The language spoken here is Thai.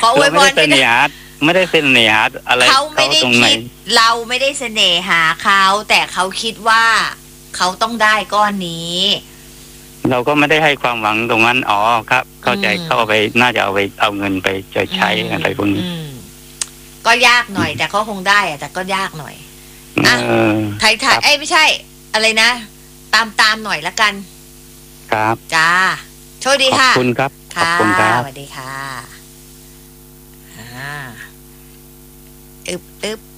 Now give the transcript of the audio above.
ขออวยพรไม่ได้ไม่ได้เสน่หาอะไรเขาไม่ได้ตรงไหนคิดเราไม่ได้เสน่หาเขาแต่เขาคิดว่าเขาต้องได้ก้อนนี้เราก็ไม่ได้ให้ความหวังตรงนั้นอ๋อครับ เข้าใจเข้าไปน่าจะเอาเงินไปใช้อะไรพวกนี้ก็ยากหน่อยแต่เขาคงได้อะแต่ก็ยากหน่อยไทยไม่ใช่อะไรนะตามหน่อยละกันครับจ้าโชคดีค่ะขอบคุณครับขอบคุณครับสวัสดีค่ะอึบ